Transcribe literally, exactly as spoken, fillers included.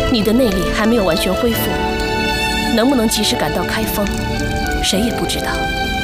你的内力还没有完全恢复，能不能及时赶到开封，谁也不知道。